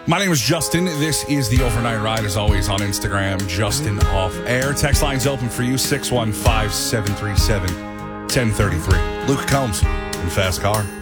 My name is Justin. This is the Overnight Ride, as always, on Instagram, Justin Off Air. Text line's open for you, 615-737-1033. Luke Combs in Fast Car.